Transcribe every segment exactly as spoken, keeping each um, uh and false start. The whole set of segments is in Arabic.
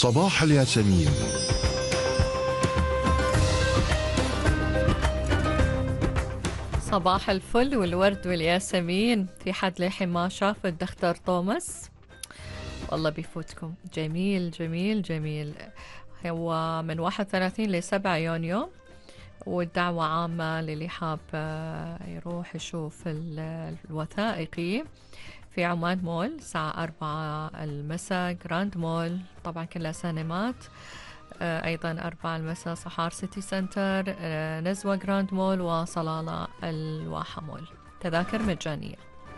صباح الياسمين. صباح الفل والورد والياسمين. في حد للحين ما شاف الدكتور توماس؟ والله بيفوتكم. جميل جميل جميل. هو من واحد وثلاثين لسبعة يونيو، والدعوة عامة للي حاب يروح يشوف الوثائقي في عمان مول الساعة أربعة المساء، جراند مول طبعا كلها سينمات. أيضا أربعة المساء صحار سيتي سنتر، نزوة جراند مول، وصلالة الواحة مول. تذاكر مجانية.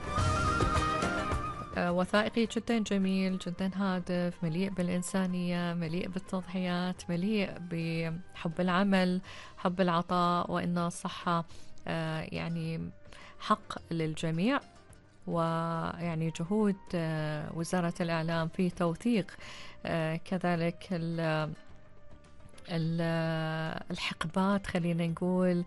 وثائقي جدا جميل، جدا هادف، مليء بالإنسانية، مليء بالتضحيات، مليء بحب العمل، حب العطاء، وإن الصحة يعني حق للجميع. ويعني جهود وزارة الإعلام في توثيق كذلك الحقبات، خلينا نقول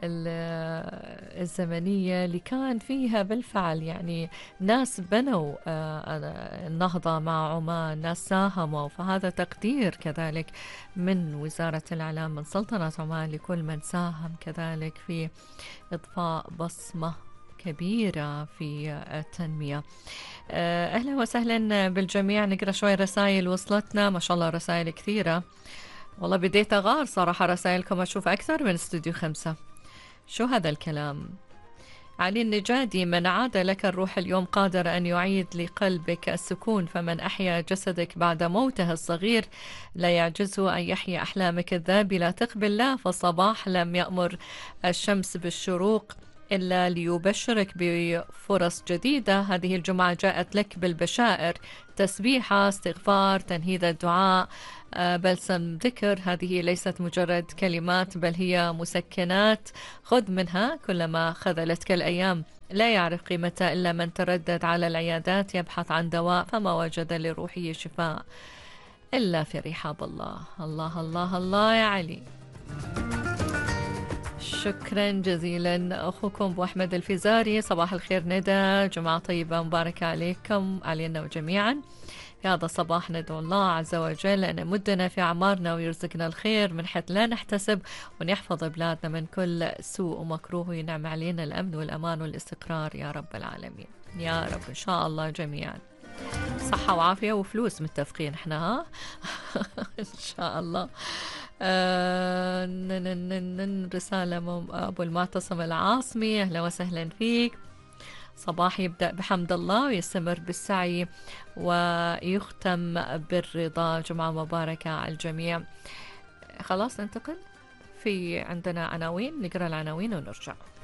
الزمنية اللي كان فيها بالفعل يعني ناس بنوا النهضة مع عمان، ناس ساهموا. فهذا تقدير كذلك من وزارة الإعلام، من سلطنة عمان، لكل من ساهم كذلك في إضفاء بصمة كبيرة في التنمية. أهلا وسهلا بالجميع. نقرأ شوي رسائل وصلتنا، ما شاء الله رسائل كثيرة. والله بديت أغار صراحة، رسائلكم أشوف أكثر من استوديو خمسة. شو هذا الكلام؟ علي النجادي: من عاد لك الروح اليوم قادر أن يعيد لقلبك السكون، فمن أحيا جسدك بعد موته الصغير لا يعجزه أن يحيا أحلامك الذابلة. تقبل لا، فالصباح لم يأمر الشمس بالشروق إلا ليبشرك بفرص جديدة. هذه الجمعة جاءت لك بالبشائر، تسبيحة، استغفار، تنهيد الدعاء، بلسم ذكر. هذه ليست مجرد كلمات، بل هي مسكنات. خذ منها كلما خذلتك الأيام. لا يعرف قيمتها إلا من تردد على العيادات يبحث عن دواء، فما وجد لروحه شفاء إلا في رحاب الله. الله الله الله يا علي. شكرا جزيلا أخوكم أبو أحمد الفزاري. صباح الخير ندى، جمعة طيبة مباركة عليكم علينا وجميعا. في هذا الصباح ندعو الله عز وجل أن يمدنا في أعمارنا ويرزقنا الخير من حيث لا نحتسب، وأن يحفظ بلادنا من كل سوء ومكروه، وينعم علينا الأمن والأمان والاستقرار يا رب العالمين يا رب إن شاء الله جميعا. صحة وعافية وفلوس متفقين احنا، ها؟ إن شاء الله. آه رسالة أبو المعتصم العاصمي: أهلا وسهلا فيك. صباح يبدأ بحمد الله ويستمر بالسعي ويختم بالرضا. جمعة مباركة على الجميع. خلاص ننتقل، في عندنا عناوين، نقرأ العناوين ونرجع.